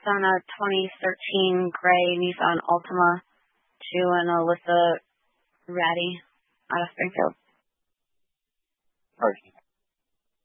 on a 2013 gray Nissan Altima to an Alyssa Ratty out of Springfield. Perfect.